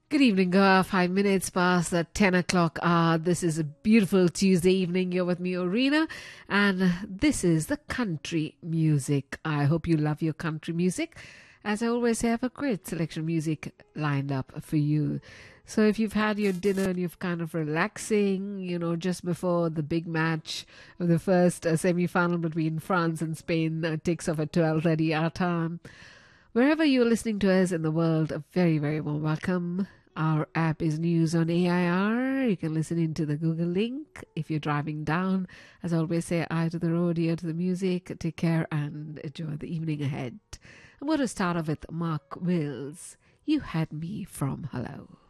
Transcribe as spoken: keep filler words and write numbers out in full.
Good evening, uh, five minutes past the ten o'clock hour. This is a beautiful Tuesday evening. You're with me, Orina, and this is the country music. I hope you love your country music. As I always say, I have a great selection of music lined up for you. So if you've had your dinner and you've kind of relaxing, you know, just before the big match of the first uh, semi-final between France and Spain uh, takes off at twelve thirty our time, wherever you're listening to us in the world, a very, very warm welcome. Our app is News on A I R. You can listen into the Google link if you're driving down. As I always say, eye to the road, ear to the music. Take care and enjoy the evening ahead. I'm going to start off with Mark Wills. You Had Me From Hello.